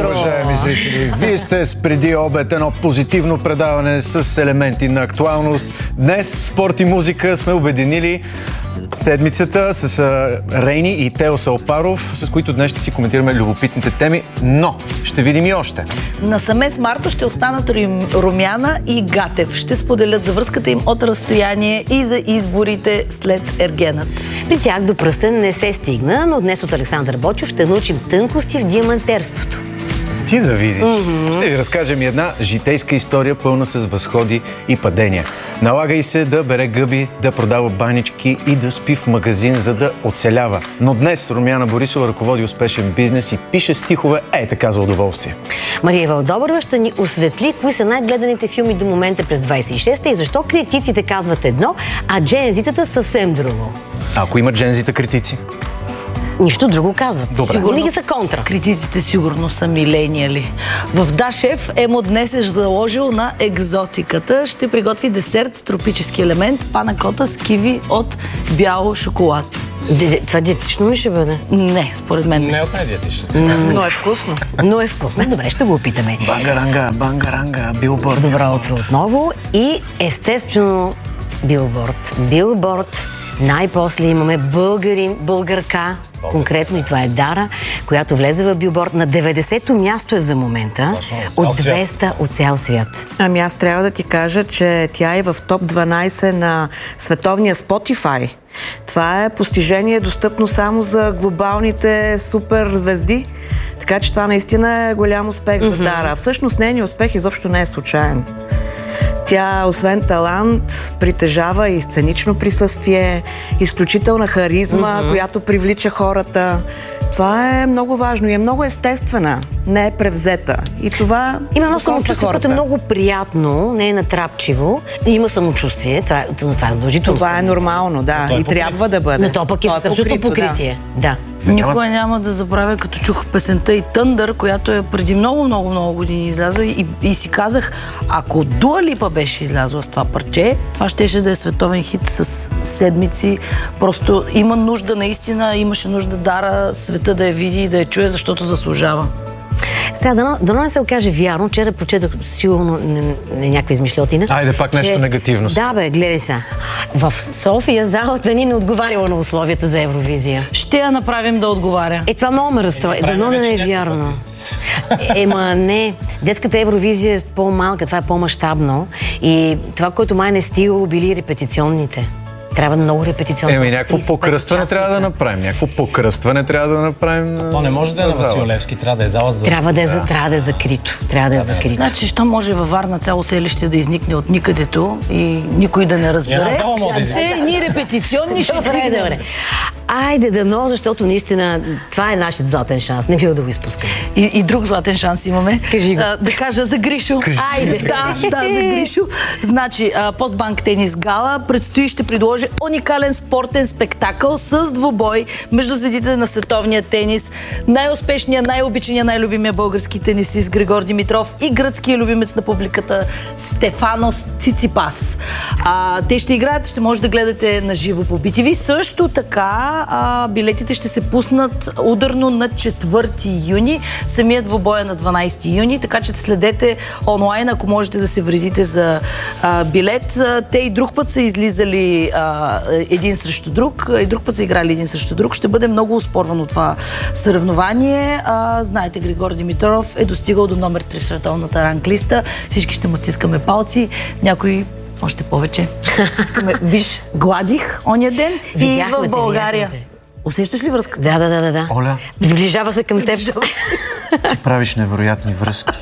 утро! Уважаеми зрители, вие сте с Преди обед, едно позитивно предаване с елементи на актуалност. Днес спорт и музика сме обединили седмицата с Рейни и Тео Салпаров, с които днес ще си коментираме любопитните теми, но ще видим и още. Насаме с Марто ще останат Румяна и Гатев. Ще споделят за връзката им от разстояние и за изборите след Ергенът. При тях до пръстен не се стигна, но днес от Александър Ботйов ще научим тънкости в диамантерството. Ти да видиш. Ще ви разкажем една житейска история, пълна с възходи и падения. Налага и се да бере гъби, да продава банички и да спи в магазин, за да оцелява. Но днес Румяна Борисова ръководи успешен бизнес и пише стихове така за удоволствие. Мария Вълдобърва ще ни осветли кои са най-гледаните филми до момента през 26-та и защо критиците казват едно, а джензитата съвсем друго. Ако има джензита критици? Нищо друго казват. Добре. Винаги са контра. Критиците сигурно са милениали. В Дашев Емо днес е заложил на екзотиката. Ще приготви десерт с тропически елемент, панакота с киви от бял шоколад. Това диетично ли ще бъде? Не, според мен Не от най-диетично. Но е вкусно. Но е вкусно. Добре, ще го опитаме. Бангаранга, билборд. Добро утро отново. И естествено билборд. Билборд. Най-после имаме българин, българка, конкретно и това е Дара, която влезе в билборд. На 90-то място е за момента, от 200 от цял свят. Ами аз трябва да ти кажа, че тя е в топ 12 на световния Spotify. Това е постижение достъпно само за глобалните супер звезди. Така че това наистина е голям успех за Дара. Всъщност нейният успех изобщо не е случайен. Тя, освен талант, притежава и сценично присъствие, изключителна харизма, която привлича хората. Това е много важно и е много естествена, не е превзета. И това има едно самочувствие, което е много приятно, не е натрапчиво. Има самочувствие, това е задължително. Това е нормално, да. И трябва да бъде. Но то пък е абсолютно покритие. Да. Никога няма да забравя, като чух песента и Тъндър, която е преди много години излязла и си казах, ако Дуа Липа беше излязла с това парче, това щеше да е световен хит с седмици. Просто има нужда, наистина имаше нужда Дара света да я види и да я чуе, защото заслужава. Сега, дано не се окаже вярно. Вчера прочетах сигурно не някаква измишлотина. Айде пак нещо негативно. Да бе, гледай сега. В София залата ни не отговаряла на условията за Евровизия. Ще я направим да отговаря. Това много ме разстрои. Дано да не е вярно. Ема не. Детската Евровизия е по-малка, това е по-мащабно. И това, което май не е стигало, били репетиционните. Трябва много репетиционно. Някакво покръстване трябва да направим. То не може да е на Васил Левски, трябва да е зала за... Трябва да е закрито. Значи, що може във Варна цяло селище да изникне от никъдето и никой да не разбере? Ни репетиционни ще добре. Айде дано, защото наистина това е нашият златен шанс. Не бива да го изпускаме. И друг златен шанс имаме. Кажи го. Да кажа за Гришо. Айде. Да, за Гришо. Значи, Постбанк Тенис Гала предстои ще предложи уникален спортен спектакъл с двубой между звездите на световния тенис, най-успешния, най-обичания, най-любимия български тенисист Григор Димитров и гръцкия любимец на публиката Стефанос Циципас. Те ще играят, ще може да гледате на живо по BTV. Също така билетите ще се пуснат ударно на 4 юни. Самият двубой е на 12 юни, така че следете онлайн, ако можете да се вредите за билет. Те и друг път са излизали един срещу друг, и друг път са играли един срещу друг. Ще бъде много оспорвано това съревнование. Знаете, Григор Димитров е достигал до номер 3 в световната ранглиста. Всички ще му стискаме палци. Някой още повече. Стискаме. Виж, гладих оня ден и в България. Усещаш ли връзка? Да. Оля, приближава се към теб. ти правиш невероятни връзки.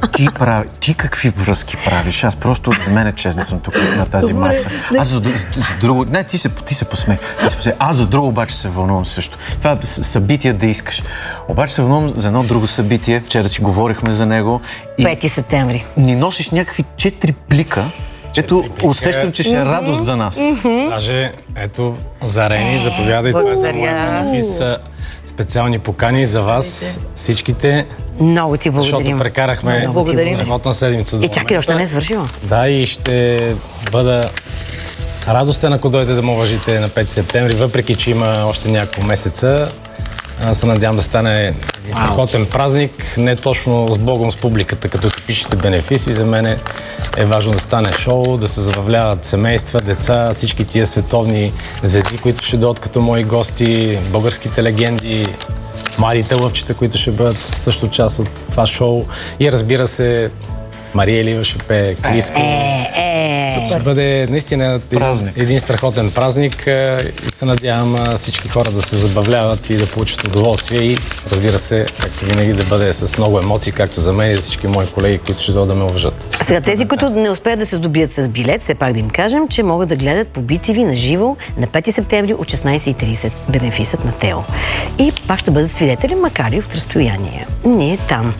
Ти какви връзки правиш? Аз просто за мен е чест да съм тук на тази маса. Аз за друго... Не, ти се посмей. Аз за друго обаче се вълнувам също. Това е събитие да искаш. Обаче се вълнувам за едно друго събитие. Вчера си говорихме за него. 5 септември. Ни носиш някакви 4 плика. Ето, усещам, че ще е радост за нас. Даже, ето, за Рени, заповядай. Това е за моят бенефис. Специални покани за вас, всичките. Много ти благодарим. Защото прекарахме работна седмица. И чакай, още не е свършила. Да, и ще бъда радостен, ако дойдете да му уважите на 5 септември, въпреки че има още няколко месеца. Се надявам да стане Страхотен празник, не точно с Богом, с публиката, като пишете бенефиси. За мен е важно да стане шоу, да се забавляват семейства, деца, всички тия световни звезди, които ще дойдат като мои гости, българските легенди, младите лъвчета, които ще бъдат също част от това шоу. И разбира се, Мария Илиева ще пее, Криско. Ще бъде наистина един страхотен празник и се надявам всички хора да се забавляват и да получат удоволствие и, разбира се, както винаги, да бъде с много емоции, както за мен и за всички мои колеги, които ще дойдат да ме уважат. Сега, тези, които не успеят да се здобият с билет, все пак да им кажем, че могат да гледат по BTV на живо на 5 септември от 16:30 бенефисът на Тео. И пак ще бъдат свидетели, макар и от разстояние. Ние там.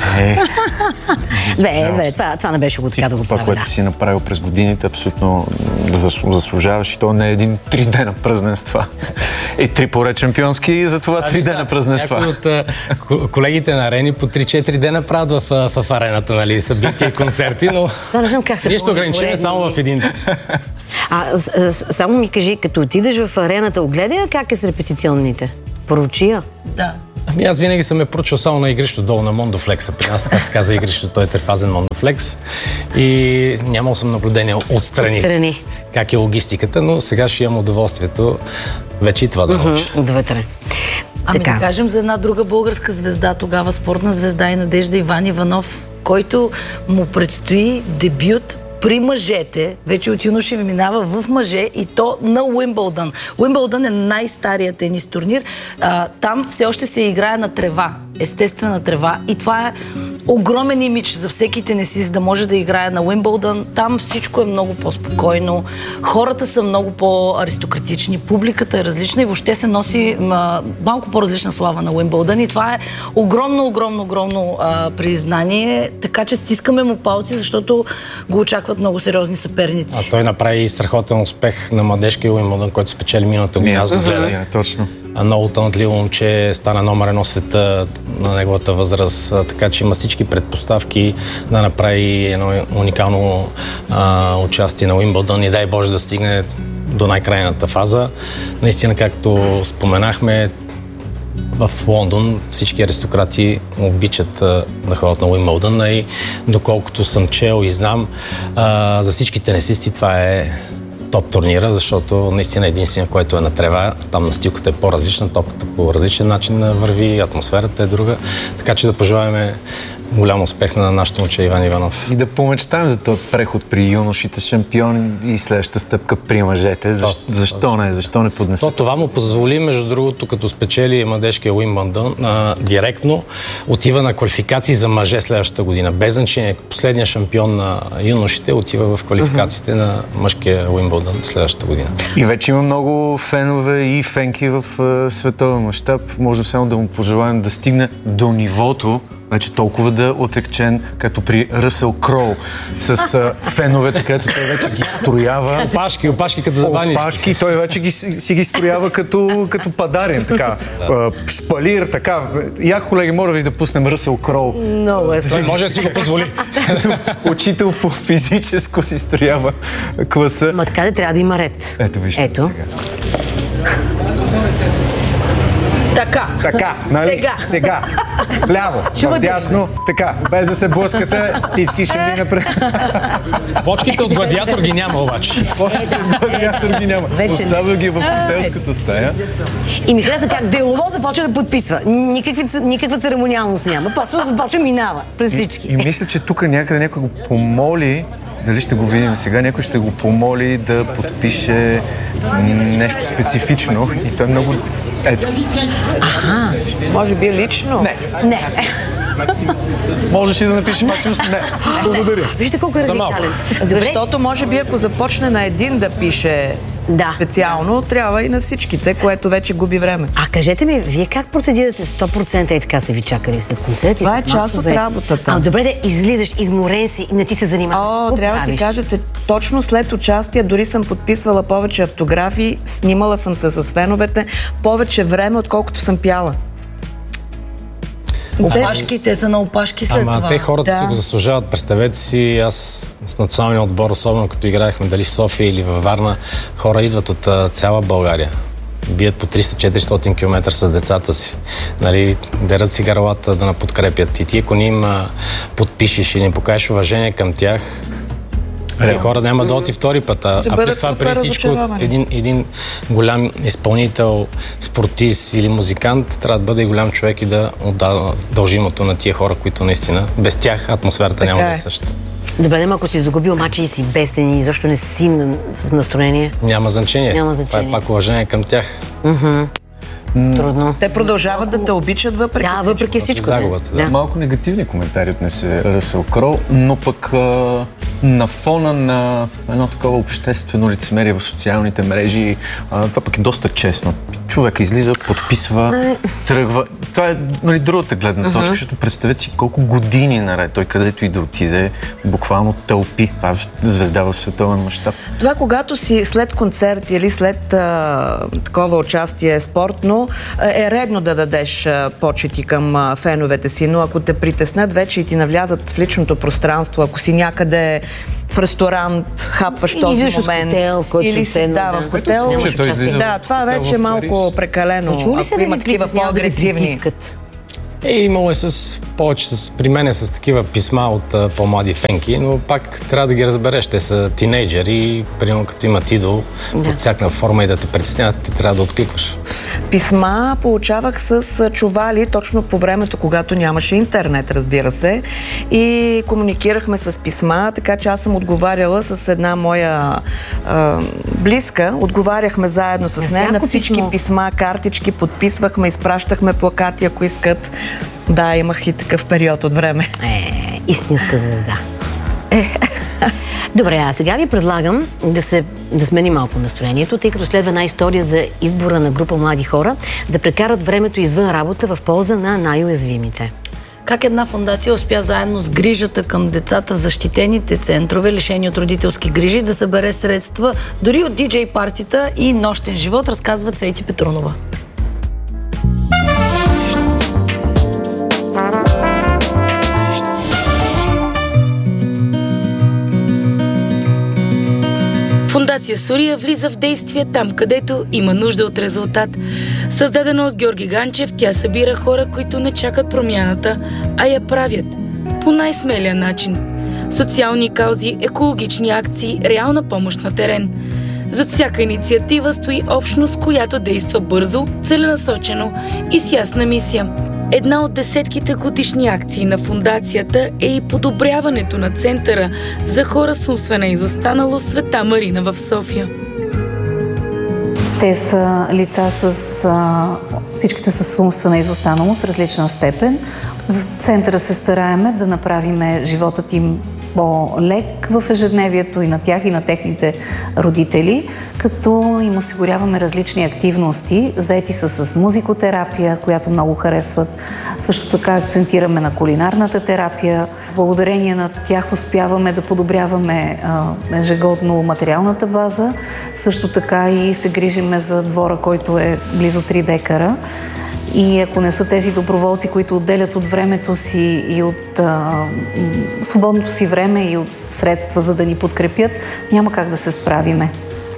Това не беше го така да го правя. Това, което си направил през годините, абсолютно заслужаваш и то не е един 3 дена празненства. И 3 поред шампионски и затова 3 дена празненства. Някои от колегите на Арени по 3-4 дена правят в арената, нали, събития и концерти, но това не знам как се ние ще ограничим само в един. Само ми кажи, като отидеш в арената, огледай как е с репетиционните? Поручия? Да. Аз винаги съм проучил само на игрището долу на Мондофлекса. При нас така се казва игрището, той е трифазен Мондофлекс. И нямал съм наблюдение отстрани. Как е логистиката, но сега ще имам удоволствието вече и това да науча. Отвътре. Да кажем за една друга българска звезда, тогава спортна звезда и надежда Иван Иванов, който му предстои дебют при мъжете, вече от юноши минава в мъже и то на Уимбълдън. Уимбълдън е най-старият тенис турнир. Там все още се играе на трева, естествена трева и това е огромен имидж за всеки тенисист да може да играе на Уимбълдън. Там всичко е много по-спокойно, хората са много по-аристократични, публиката е различна и въобще се носи малко по-различна слава на Уимбълдън и това е огромно признание, така че стискаме му палци, защото го очакват много сериозни съперници. А той направи страхотен успех на младежкия Уимбълдън, който спечели миналата година. Аз го гледах. Точно. Много талантливо момче, стана номер 1 в света на неговата възраст, така че има всички предпоставки да направи едно уникално участие на Уимбълдън и дай Боже да стигне до най-крайната фаза. Наистина, както споменахме, в Лондон всички аристократи обичат да ходят на Уимбълдън и доколкото съм чел и знам, за всички тенисисти това е топ турнира, защото наистина единствено, което е на трева, там настилката е по-различна, топката по различен начин върви, атмосферата е друга, така че да пожелаем голям успех на нашето момче Иван Иванов. И да помечтаем за този преход при юношите шампиони и следващата стъпка при мъжете. Защо не? Защо не поднесе? Това му позволи, между другото, като спечели младежкия Уимбълдън, директно отива на квалификации за мъже следващата година. Без значение, последният шампион на юношите отива в квалификациите на мъжкия Уимбълдън следващата година. И вече има много фенове и фенки в световен мащаб. Може само да му пожелаем да стигне до нивото, вече толкова да отекчен, като при Ръсъл Кроу, с феновете, където той вече ги строява. Опашки като заваниш. Опашки, той вече си ги строява като падарен, така. Шпалир, така. Колеги, моля ви да пуснем Ръсъл Кроу. Много е сложно. Може да си го позволи. Учител по физическо си строява класа. Ма така да трябва да има ред. Ето вижте сега. Така, нали? Сега. Ляво, вдясно, така, без да се блъскате, всички ще ви напред. Почките от гладиатор ги няма обаче. Почките от гладиатор ги няма. Оставя ги в хотелската стая. И ми хареса как делово започва да подписва. Никаква церемониалност няма. Започва минава през всички. И мисля, че тук някъде някой го помоли, дали ще го видим сега, някой ще го помоли да подпише нещо специфично и той много... Ето. Може би лично? Не. Можеш и да напишеш Максимус? Не. Благодаря. Вижте колко е радикален. Защото може би ако започне на един да пише специално, трябва и на всичките, което вече губи време. А кажете ми, вие как процедирате 100% и така са ви чакали след концерти? Това е част от работата. Добре да излизаш, изморен си и не ти се занимава. Трябва да ти кажете, точно след участие, дори съм подписвала повече автографии, снимала съм се с феновете, повече време, отколкото съм пяла. Опашки, те са на опашки след това. Те хората си го заслужават. Представете си, аз с националния отбор, особено като играехме дали в София или във Варна, хора идват от цяла България. бият по 300-400 км с децата си. Нали, дерат си гърлата да наподкрепят. И ти, ако не им подпишеш и не покажеш уважение към тях, тези хора няма да оти втори път. А през това, преди всичко, един голям изпълнител, спортист или музикант трябва да бъде и голям човек и да отдава дължимото на тия хора, които наистина без тях атмосферата няма да е същата. Добре, ако си загубил мача и си бесен и защо не си в настроение? Няма значение. Това е пак уважение към тях. Трудно. Те продължават да те обичат въпреки всичко. Загубата, да. Малко негативни коментари отнесе Ръсъл Кроу, но пък на фона на едно такова обществено лицемерие в социалните мрежи, това пък е доста честно. Човек излиза, подписва, тръгва. Това е другата гледна точка, защото представете си колко години наред той където и да отиде, буквално тълпи. Това е звезда в световен мащаб. Това, когато си след концерт или след такова участие спортно, е редно да дадеш почети към феновете си, но ако те притеснат вече и ти навлязат в личното пространство, ако си някъде в ресторант, хапваш този момент, или си в хотел, това вече е малко прекалено, ако има такива по-агресивни. Имало е повече при мен е с такива писма от по-млади фенки, но пак трябва да ги разбереш. Те са тинейджери и примерно като имат идол под всякаква форма и да те притесняват, ти трябва да откликваш. Писма получавах с чували точно по времето, когато нямаше интернет, разбира се, и комуникирахме с писма, така че аз съм отговаряла с една моя близка, отговаряхме заедно с нея на всички писма, картички, подписвахме, изпращахме плакати, ако искат. Да, имах и такъв период от време. Истинска звезда. Добре, а сега ви предлагам да сменим малко настроението, тъй като следва една история за избора на група млади хора да прекарат времето извън работа в полза на най-уязвимите. Как една фондация успя заедно с грижата към децата в защитените центрове, лишени от родителски грижи, да събере средства дори от диджей партита и нощен живот, разказва Цвети Петрунова. Фондация Сурия влиза в действие там, където има нужда от резултат. Създадена от Георги Ганчев, тя събира хора, които не чакат промяната, а я правят по най-смелия начин. Социални каузи, екологични акции, реална помощ на терен. Зад всяка инициатива стои общност, която действа бързо, целенасочено и с ясна мисия. Една от десетките годишни акции на фондацията е и подобряването на Центъра за хора с умствена изостаналост Света Марина в София. Те са лица всичките с умствена изостаналост, различна степен. В Центъра се стараеме да направим животът им по-лек в ежедневието и на тях, и на техните родители, като им осигуряваме различни активности. Заети са с музикотерапия, която много харесват. Също така акцентираме на кулинарната терапия. Благодарение на тях успяваме да подобряваме ежегодно материалната база. Също така и се грижиме за двора, който е близо 3 декара. И ако не са тези доброволци, които отделят от времето си и от свободното си време и от средства, за да ни подкрепят, няма как да се справиме.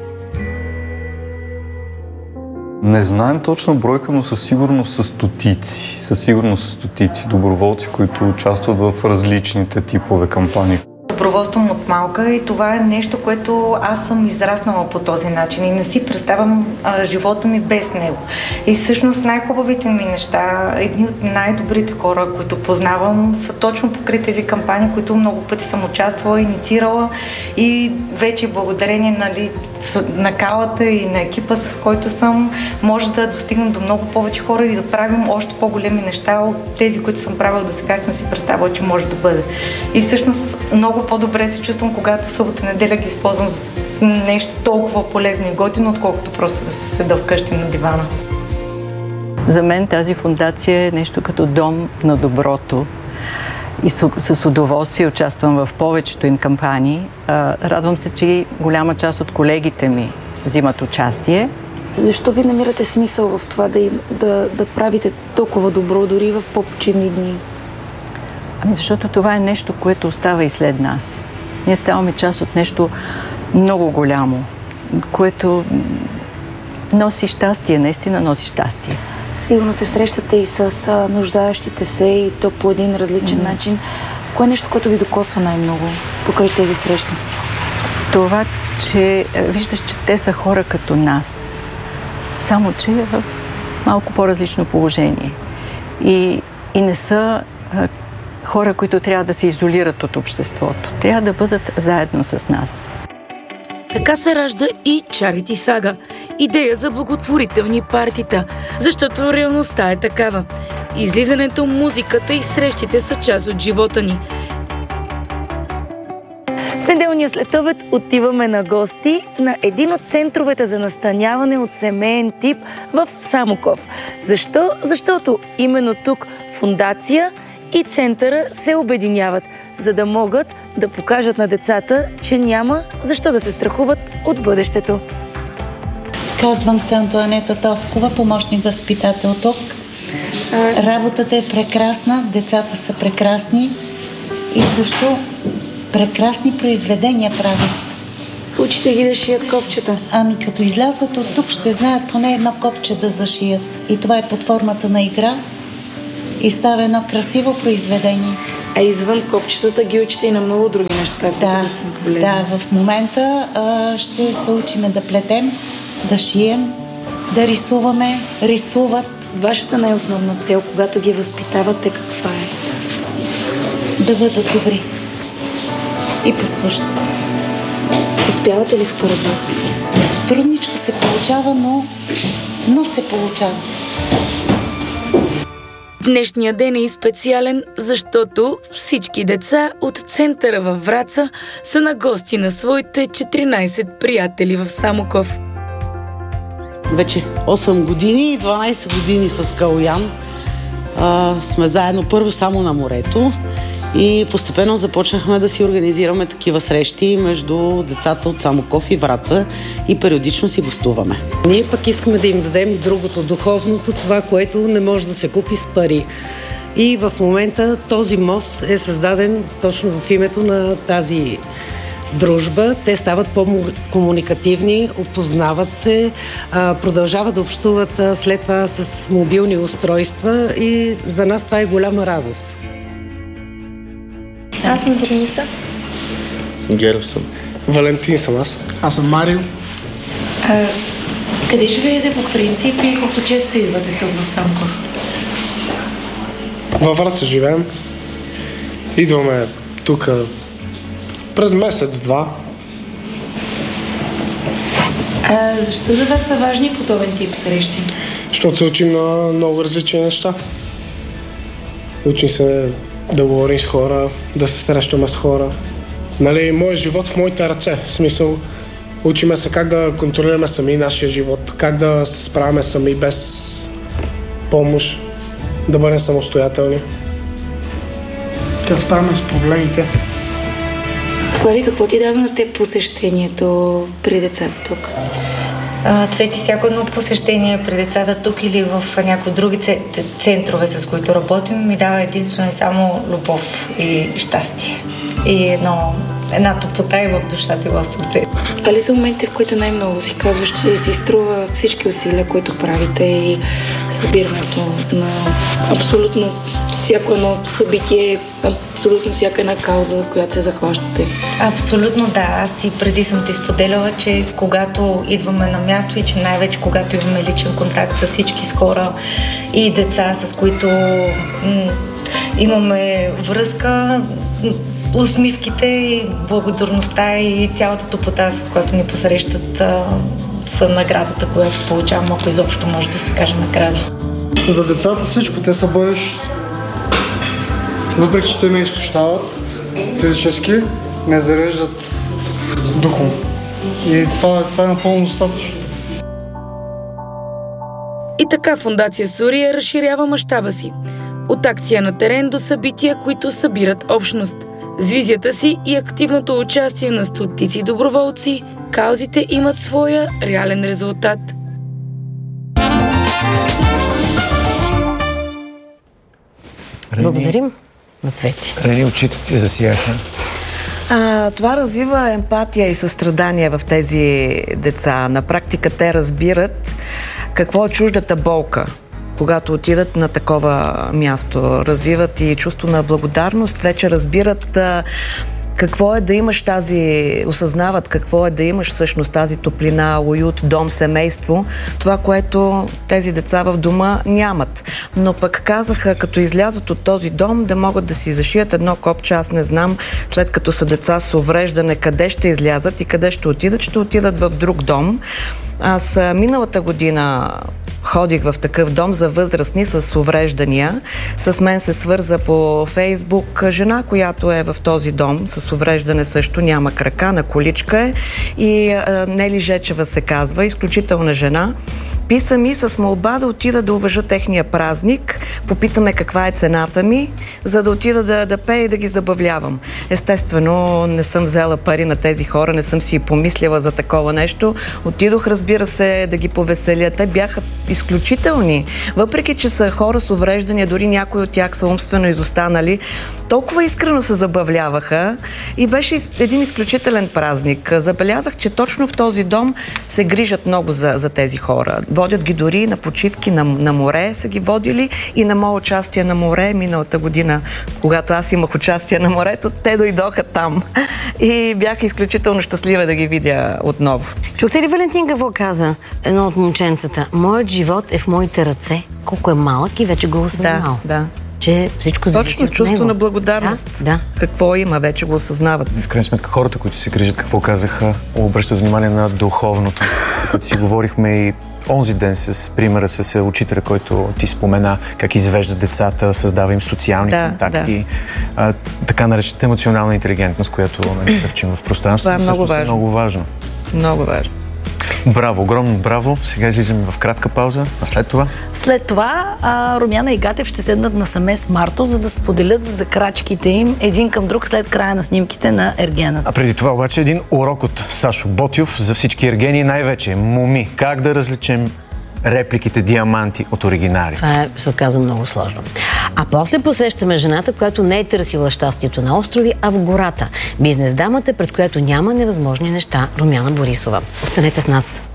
Не знаем точно бройка, но със сигурност са стотици. Със сигурност са стотици доброволци, които участват в различните типове кампании. Доброволствам от малка и това е нещо, което аз съм израснала по този начин и не си представям живота ми без него. И всъщност най-хубавите ми неща, едни от най-добрите хора, които познавам, са точно покрай тези кампании, които много пъти съм участвала, инициирала и вече благодарение на калата и на екипа, с който съм, може да достигнем до много повече хора и да правим още по-големи неща от тези, които съм правила до сега, съм си представила, че може да бъде. И всъщност много по-добре се чувствам, когато събота неделя ги използвам за нещо толкова полезно и готино, отколкото просто да се седа вкъщи на дивана. За мен тази фондация е нещо като дом на доброто. И с удоволствие участвам в повечето им кампании. Радвам се, че голяма част от колегите ми взимат участие. Защо ви намирате смисъл в това да правите толкова добро, дори в по-почивни дни? Защото това е нещо, което остава и след нас. Ние ставаме част от нещо много голямо, което носи щастие, наистина носи щастие. Сигурно се срещате и с нуждаещите се, и то по един различен начин. Кое е нещо, което ви докосва най-много покрай тези срещи? Това, че виждаш, че те са хора като нас, само че в малко по-различно положение. И не са хора, които трябва да се изолират от обществото. Трябва да бъдат заедно с нас. Така се ражда и Charity Saga – идея за благотворителни партита, защото реалността е такава. Излизането, музиката и срещите са част от живота ни. В неделния следобед отиваме на гости на един от центровете за настаняване от семейен тип в Самоков. Защо? Защото именно тук фондация и центъра се обединяват, за да могат да покажат на децата, че няма защо да се страхуват от бъдещето. Казвам се Антоанета Тоскова, помощник възпитател тук. Работата е прекрасна, децата са прекрасни и също прекрасни произведения правят. Учите ги да шият копчета? Ами като излязат от тук, ще знаят поне едно копче да зашият. И това е под формата на игра и става едно красиво произведение. А извън копчетата ги учите и на много други неща, които са полезни. Да, в момента ще се учиме да плетем, да шием, да рисуваме, рисуват. Вашата най-основна цел, когато ги възпитавате, каква е? Да бъдат добри и послушни. Успявате ли според вас? Трудничко се получава, но се получава. Днешният ден е специален, защото всички деца от центъра във Враца са на гости на своите 14 приятели в Самоков. Вече 8 години и 12 години с Калоян сме заедно първо само на морето и постепенно започнахме да си организираме такива срещи между децата от Самоков и Враца и периодично си гостуваме. Ние пък искаме да им дадем другото, духовното, това, което не може да се купи с пари. И в момента този мост е създаден точно в името на тази дружба. Те стават по-комуникативни, опознават се, продължават да общуват след това с мобилни устройства и за нас това е голяма радост. Аз съм Зеленица. Геро съм. Валентин съм аз. Аз съм Марио. Къде живеете по принцип и колко често идвате тук в Самоков? Във Враца живеем. Идваме тук през месец-два. Защо за вас са важни подобен тип срещи? Защото се учим на много различни неща. Учим се да говорим с хора, да се срещаме с хора. Нали, моят живот в моите ръце. В смисъл, учиме се как да контролираме сами нашия живот, как да се справяме сами без помощ, да бъдем самостоятелни. Как справяме с проблемите. Слави, какво ти дава на теб посещението при децата тук? Цвети, всяко едно посещение при децата тук или в някои други центрове, с които работим, ми дава единствено и само любов и щастие. И една топлота и в душата и в сърце. А ли са моменти, в които най-много си казваш, че си струва всички усилия, които правите и събирането на абсолютно всяко едно събитие, абсолютно всяка една кауза, която се захващате? Абсолютно да. Аз и преди съм ти споделяла, че когато идваме на място и че най-вече когато имаме личен контакт с всички с хора и деца, с които имаме връзка, усмивките и благодарността и цялата топлота, с която ни посрещат, са наградата, която получавам, ако изобщо може да се каже награда. За децата всичко, те са бъдещ. Въпреки че те ме изтощават физически, ме зареждат духом. И това е напълно достатъчно. И така Фондация Сурия разширява мащаба си. От акция на терен до събития, които събират общност. С визията си и активното участие на стотици доброволци, каузите имат своя реален резултат. Благодарим на Цвети. Рени, очите ти засияха. Това развива емпатия и състрадание в тези деца. На практика те разбират, какво е чуждата болка, когато отидат на такова място. Развиват и чувство на благодарност, вече разбират какво е да имаш осъзнават какво е да имаш всъщност тази топлина, уют, дом, семейство, това, което тези деца в дома нямат. Но пък казаха, като излязат от този дом, да могат да си зашият едно копче. Аз не знам, след като са деца с увреждане, къде ще излязат и къде ще отидат в друг дом. Аз миналата година ходих в такъв дом за възрастни с увреждания. С мен се свърза по Фейсбук жена, която е в този дом с увреждане също, няма крака, на количка е, и Нели Жечева се казва, изключителна жена. Писа ми с молба да отида да уважа техния празник, попитаме каква е цената ми, за да отида да пея и да ги забавлявам. Естествено, не съм взела пари на тези хора, не съм си помислила за такова нещо. Отидох, разбира се, да ги повеселя. Те бяха изключителни. Въпреки че са хора с увреждания, дори някои от тях са умствено изостанали, толкова искрено се забавляваха и беше един изключителен празник. Забелязах, че точно в този дом се грижат много за тези хора. Водят ги дори на почивки на море, са ги водили и на мое участие на море миналата година, когато аз имах участие на морето, те дойдоха там и бях изключително щастлива да ги видя отново. Чухте ли Валентин какво каза едно от момченцата? Моят живот е в моите ръце. Колко е малък и вече го осъзнал. Да. Че всичко зависи точно от чувство него. на благодарност. Да. Какво има, вече го осъзнават. В крайна сметка хората, които се грижат, какво казаха, обръщат внимание на духовното. Като си говорихме и онзи ден с примера с учителя, който ти спомена, как извежда децата, създава им социални контакти. Да. Така наречената емоционална интелигентност, която тъвчим в пространството. Това е много важно. Много важно. Много важно. Браво, огромно браво. Сега излизаме в кратка пауза, а след това? След това Румяна и Гатев ще седнат насаме с Марто, за да споделят за крачките им един към друг след края на снимките на Ергената. А преди това обаче един урок от Сашо Ботйов за всички ергени, най-вече моми. Как да различим репликите диаманти от оригиналите? Това се оказа много сложно. А после посрещаме жената, която не е търсила щастието на острови, а в гората. Бизнес дамата, пред която няма невъзможни неща, Румяна Борисова. Останете с нас.